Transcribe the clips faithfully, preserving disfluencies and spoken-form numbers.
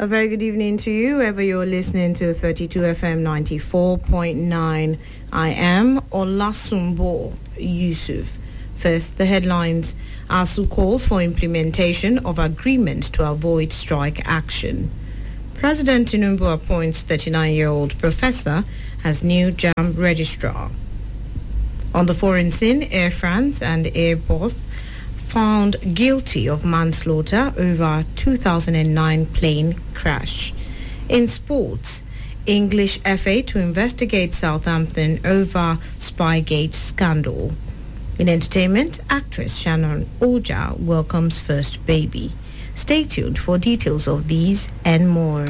A very good evening to you, wherever you're listening to thirty-two F M ninety-four point nine. I am Olasumbo Yusuf. First, the headlines. ASUU calls for implementation of agreement to avoid strike action. President Tinubu appoints thirty-nine-year-old professor as new JAMB registrar. On the foreign scene, Air France and Airbus found guilty of manslaughter over two thousand nine plane crash. In sports, English F A to investigate Southampton over Spygate scandal. In entertainment, actress Shannon Oja welcomes first baby. Stay tuned for details of these and more.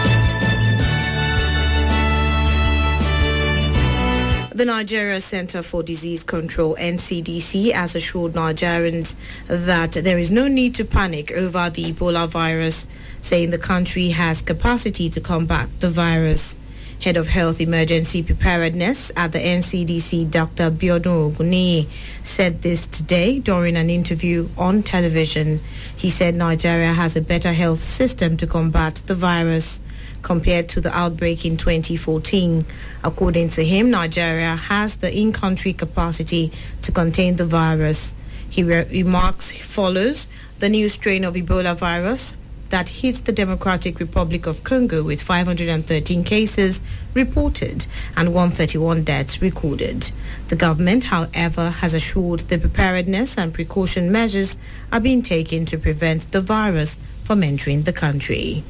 The Nigeria Center for Disease Control, N C D C, has assured Nigerians that there is no need to panic over the Ebola virus, saying the country has capacity to combat the virus. Head of Health Emergency Preparedness at the N C D C, Doctor Biodun Oguni, said this today during an interview on television. He said Nigeria has a better health system to combat the virus compared to the outbreak in twenty fourteen. According to him, Nigeria has the in-country capacity to contain the virus. He re- remarks follows the new strain of Ebola virus that hits the Democratic Republic of Congo with five hundred thirteen cases reported and one hundred thirty-one deaths recorded. The government, however, has assured the preparedness and precaution measures are being taken to prevent the virus from entering the country.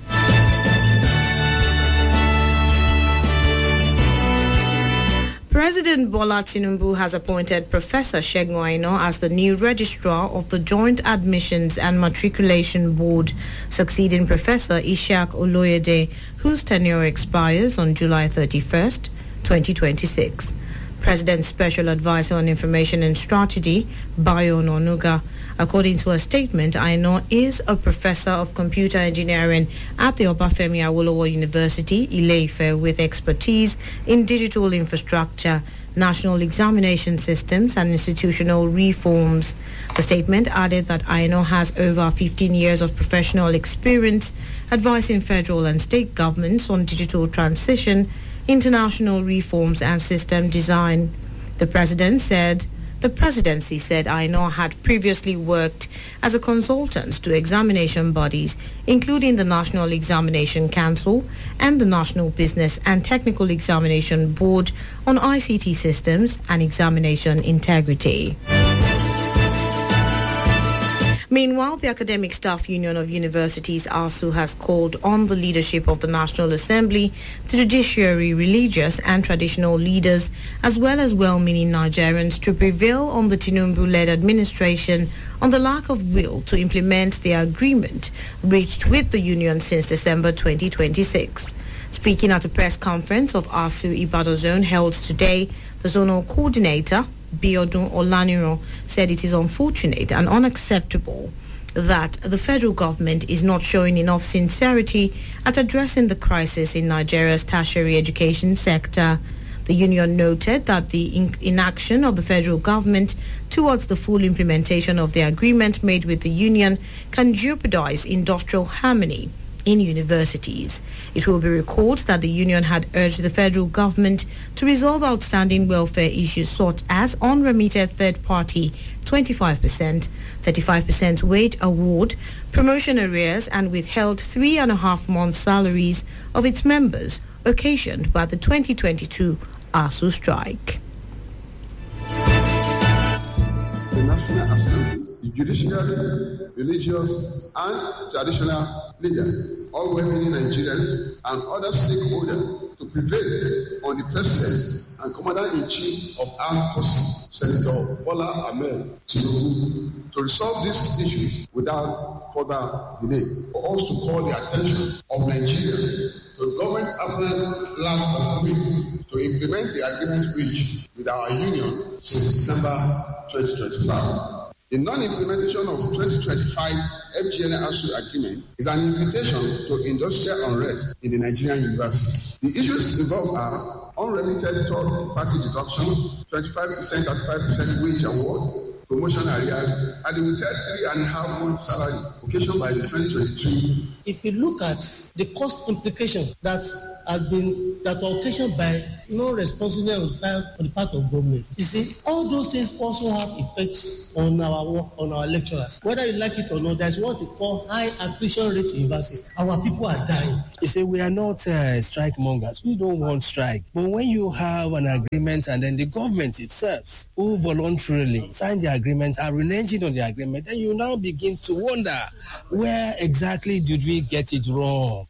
President Bola Tinubu has appointed Professor Segun Aina as the new registrar of the Joint Admissions and Matriculation Board, succeeding Professor Ishaq Oloyede, whose tenure expires on July thirty-first, twenty twenty-six. President's Special Advisor on Information and Strategy, Bayo Onuga. According to a statement, Aina is a professor of computer engineering at the Obafemi Awolowo University, Ile-Ife, with expertise in digital infrastructure, national examination systems, and institutional reforms. The statement added that Aina has over fifteen years of professional experience advising federal and state governments on digital transition, international reforms, and system design. The president said, the presidency said Aina had previously worked as a consultant to examination bodies, including the National Examination Council and the National Business and Technical Examination Board on I C T systems and examination integrity. Meanwhile, the Academic Staff Union of Universities, ASUU, has called on the leadership of the National Assembly, the judiciary, religious and traditional leaders, as well as well-meaning Nigerians, to prevail on the Tinubu-led administration on the lack of will to implement the agreement reached with the union since December twenty twenty-six. Speaking at a press conference of ASUU Ibadan Zone held today, the zonal coordinator, Biodun Olaniro, said it is unfortunate and unacceptable that the federal government is not showing enough sincerity at addressing the crisis in Nigeria's tertiary education sector. The union noted that the in- inaction of the federal government towards the full implementation of the agreement made with the union can jeopardize industrial harmony in universities. It will be recalled that the union had urged the federal government to resolve outstanding welfare issues such as unremitted third-party twenty-five percent, thirty-five percent wage award, promotion arrears, and withheld three and a half months' salaries of its members, occasioned by the twenty twenty-two ASUU strike. The National Assembly, the judiciary, religious and traditional leaders, all well-meaning Nigerians and other stakeholders to prevail on the President and Commander-in-Chief of Armed Forces, Senator Bola Ahmed Tinubu, to resolve this issue without further delay. For us to call the attention of Nigeria to government apparent lack of will to implement the agreement reached with our union since December twenty twenty-five. The non-implementation of twenty twenty-five F G N ASUU agreement is an invitation to industrial unrest in the Nigerian universities. The issues involved are unremitted third-party deduction, twenty-five percent, thirty-five percent wage award, promotion arrears, and the retired three and a half month salary occasioned by the twenty twenty-two. If you look at the cost implications that have been that were occasioned by non-responsiveness on the part of government, you see, all those things also have effects on our work, on our lecturers. Whether you like it or not, there's what we call high attrition rate in universities. Our people are dying. You see, we are not uh, strike mongers. We don't want strike. But when you have an agreement and then the government itself, who voluntarily sign the agreement, are reneging on the agreement, then you now begin to wonder, where exactly did we get it wrong?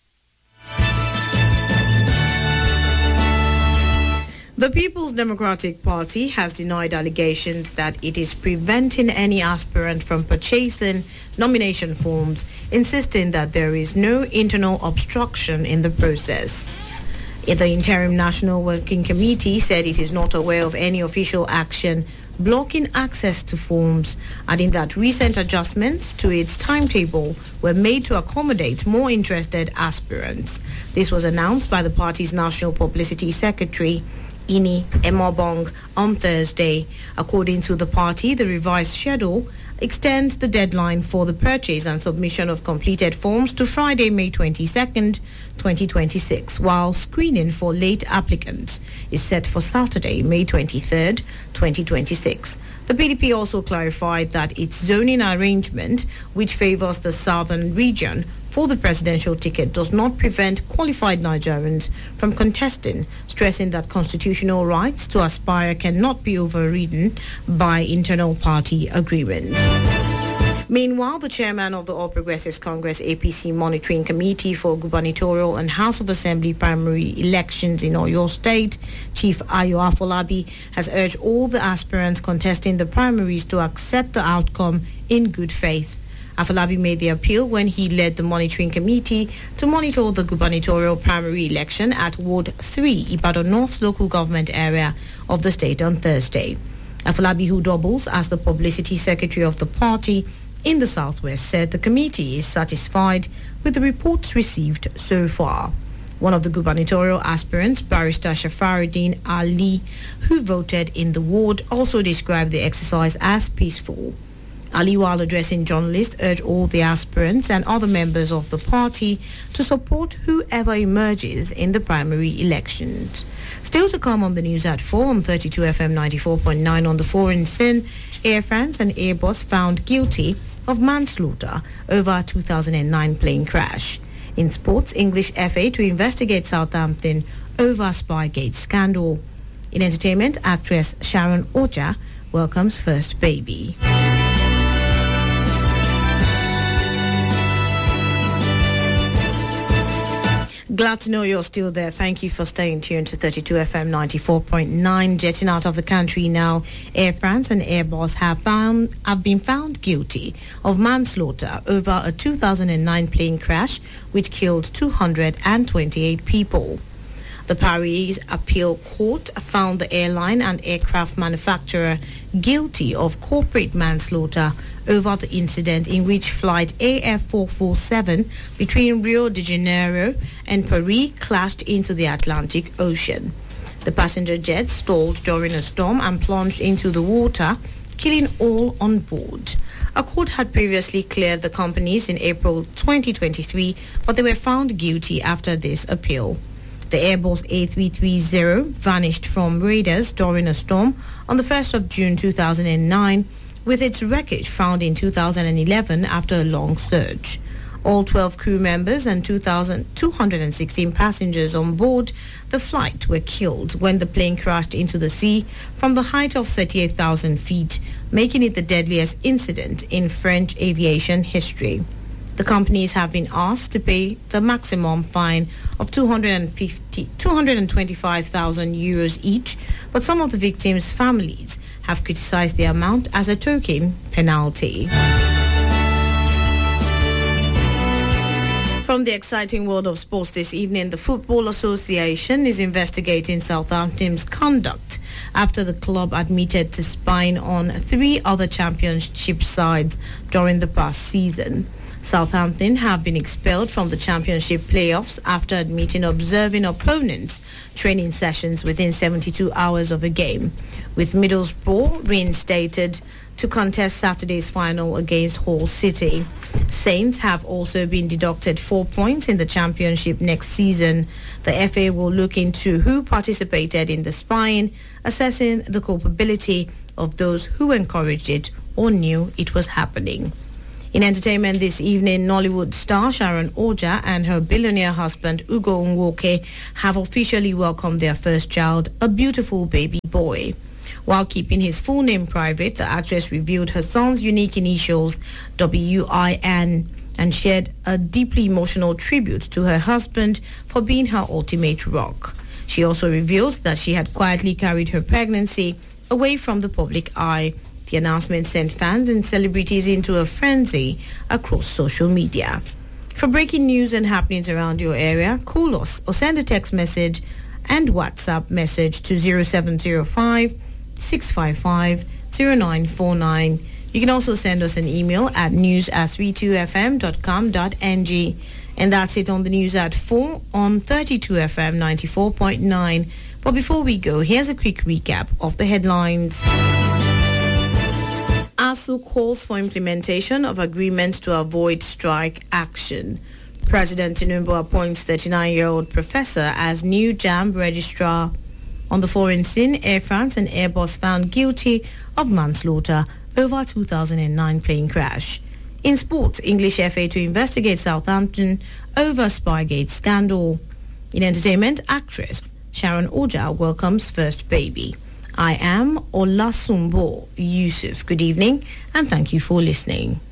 The People's Democratic Party has denied allegations that it is preventing any aspirant from purchasing nomination forms, insisting that there is no internal obstruction in the process. The Interim National Working Committee said it is not aware of any official action blocking access to forms, adding that recent adjustments to its timetable were made to accommodate more interested aspirants. This was announced by the party's National Publicity Secretary, Ini Emobong, on Thursday. According to the party, the revised schedule extends the deadline for the purchase and submission of completed forms to Friday, May twenty-second, twenty twenty-six, while screening for late applicants is set for Saturday, May twenty-third, twenty twenty-six. The P D P also clarified that its zoning arrangement, which favors the southern region for the presidential ticket, does not prevent qualified Nigerians from contesting, stressing that constitutional rights to aspire cannot be overridden by internal party agreements. Meanwhile, the chairman of the All Progressives Congress A P C Monitoring Committee for Gubernatorial and House of Assembly primary elections in Oyo State, Chief Ayo Afolabi, has urged all the aspirants contesting the primaries to accept the outcome in good faith. Afolabi made the appeal when he led the monitoring committee to monitor the gubernatorial primary election at Ward three, Ibadan North local government area of the state on Thursday. Afolabi, who doubles as the publicity secretary of the party in the Southwest, said the committee is satisfied with the reports received so far. One of the gubernatorial aspirants, Barrister Shafaruddin Ali, who voted in the ward, also described the exercise as peaceful. Ali, while addressing journalists, urged all the aspirants and other members of the party to support whoever emerges in the primary elections. Still to come on the news at four on thirty-two F M ninety-four point nine on the foreign scene, Air France and Airbus found guilty of manslaughter over a two thousand nine plane crash. In sports, English F A to investigate Southampton over Spygate scandal. In entertainment, actress Sharon Oja welcomes first baby. Glad to know you're still there. Thank you for staying tuned to thirty-two F M ninety-four point nine. Jetting out of the country now, Air France and Airbus have found have been found guilty of manslaughter over a two thousand nine plane crash which killed two hundred twenty-eight people. The Paris Appeal Court found the airline and aircraft manufacturer guilty of corporate manslaughter over the incident in which flight A F four forty-seven between Rio de Janeiro and Paris clashed into the Atlantic Ocean. The passenger jet stalled during a storm and plunged into the water, killing all on board. A court had previously cleared the companies in April twenty twenty-three, but they were found guilty after this appeal. The Airbus A three thirty vanished from radars during a storm on the first of June two thousand nine, with its wreckage found in two thousand eleven after a long search. All twelve crew members and two thousand two hundred sixteen passengers on board the flight were killed when the plane crashed into the sea from the height of thirty-eight thousand feet, making it the deadliest incident in French aviation history. The companies have been asked to pay the maximum fine of two hundred fifty, two hundred twenty-five thousand euros each, but some of the victims' families have criticized the amount as a token penalty. From the exciting world of sports this evening, the Football Association is investigating Southampton's conduct after the club admitted to spying on three other championship sides during the past season. Southampton have been expelled from the Championship playoffs after admitting observing opponents' training sessions within seventy-two hours of a game, with Middlesbrough reinstated to contest Saturday's final against Hull City. Saints have also been deducted four points in the Championship next season. The F A will look into who participated in the spying, assessing the culpability of those who encouraged it or knew it was happening. In entertainment this evening, Nollywood star Sharon Oja and her billionaire husband Ugo Nwoke have officially welcomed their first child, a beautiful baby boy. While keeping his full name private, the actress revealed her son's unique initials, W I N, and shared a deeply emotional tribute to her husband for being her ultimate rock. She also reveals that she had quietly carried her pregnancy away from the public eye. The announcement sent fans and celebrities into a frenzy across social media. For breaking news and happenings around your area, call us or send a text message and WhatsApp message to zero seven zero five, six five five, zero nine four nine. You can also send us an email at news at v two f m dot com dot n g. And that's it on the news at four on thirty-two F M ninety-four point nine. But before we go, here's a quick recap of the headlines. ASUU calls for implementation of agreements to avoid strike action. President Tinubu appoints thirty-nine-year-old professor as new JAMB registrar. On the foreign scene, Air France and Airbus found guilty of manslaughter over two thousand nine plane crash. In sports, English F A to investigate Southampton over Spygate scandal. In entertainment, actress Sharon Oja welcomes first baby. I am Olasumbo Yusuf. Good evening and thank you for listening.